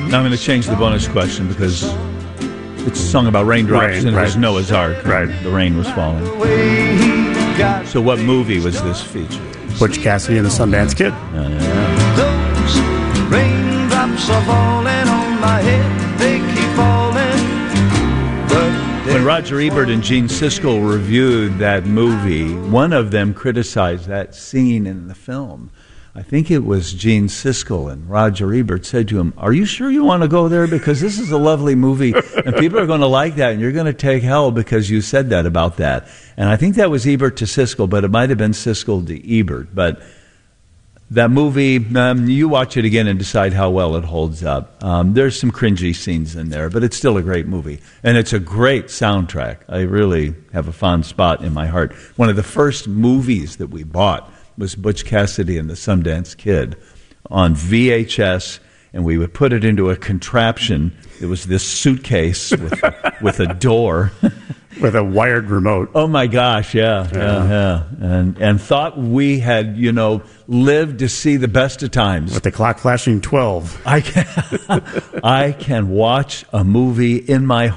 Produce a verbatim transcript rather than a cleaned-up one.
Now I'm going to change the bonus question because it's a song about raindrops Rain, and right. it was Noah's Ark. Right. The rain was falling. So what movie was this featured? Butch Cassidy and the Sundance Kid. Uh, yeah. Those raindrops are falling on my head. They keep falling. But When Roger Ebert and Gene Siskel reviewed that movie, one of them criticized that scene in the film. I think it was Gene Siskel, and Roger Ebert said to him, "Are you sure you want to go there? Because this is a lovely movie, and people are going to like that, and you're going to take hell because you said that about that." And I think that was Ebert to Siskel, but it might have been Siskel to Ebert. But that movie, um, you watch it again and decide how well it holds up. Um, there's some cringy scenes in there, but it's still a great movie. And it's a great soundtrack. I really have a fond spot in my heart. One of the first movies that we bought was Butch Cassidy and the Sundance Kid on V H S, and we would put it into a contraption. It was this suitcase with, with a door. With a wired remote. Oh, my gosh, yeah, yeah, yeah. yeah. And, and thought we had, you know, lived to see the best of times. With the clock flashing twelve. I can, I can watch a movie in my